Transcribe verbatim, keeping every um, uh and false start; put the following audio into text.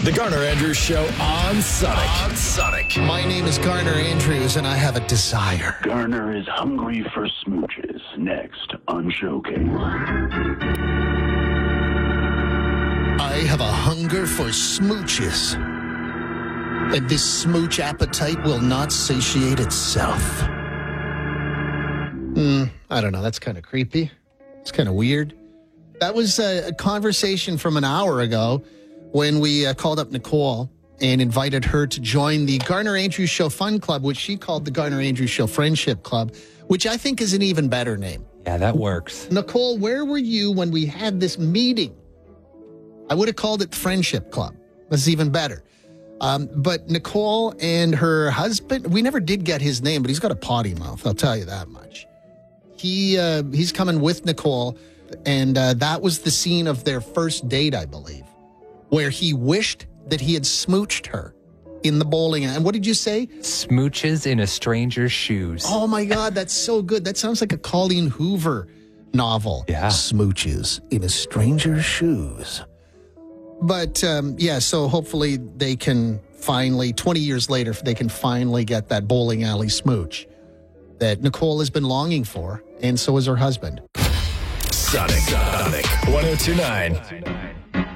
The Garner Andrews Show on Sonic. On Sonic. My name is Garner Andrews, and I have a desire. Garner is hungry for smooches. Next on Showcase. I have a hunger for smooches. And this smooch appetite will not satiate itself. Hmm, I don't know. That's kind of creepy. It's kind of weird. That was a, a conversation from an hour ago when we uh, called up Nicole and invited her to join the Garner Andrews Show Fun Club, which she called the Garner Andrews Show Friendship Club, which I think is an even better name. Yeah, that works. Nicole, where were you when we had this meeting? I would have called it Friendship Club. That's even better. Um, but Nicole and her husband, we never did get his name, but he's got a potty mouth, I'll tell you that much. He uh, He's coming with Nicole, and uh, that was the scene of their first date, I believe, where he wished that he had smooched her in the bowling alley. And what did you say? Smooches in a stranger's shoes. Oh, my God, that's so good. That sounds like a Colleen Hoover novel. Yeah. Smooches in a stranger's shoes. But, um, yeah, so hopefully they can finally, twenty years later, they can finally get that bowling alley smooch that Nicole has been longing for, and so has her husband. Sonic. Sonic. one oh two point nine.